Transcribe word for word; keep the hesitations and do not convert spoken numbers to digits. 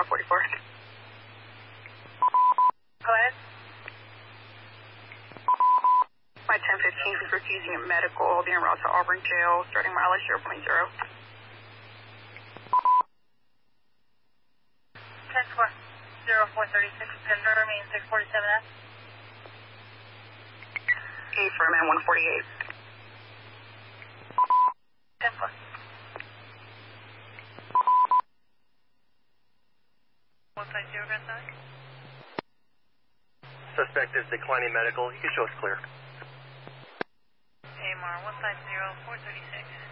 forty-four. Go ahead. My ten fifteen is refusing a medical, being brought to Auburn Jail, starting mileage zero point zero. ten four, zero four thirty-six, Denver, remain six forty-seven F. eight for man one forty-eight. ten four. one five zero, Grand Valley. Suspect is declining medical. You can show us clear. A M R one five zero, four thirty-six.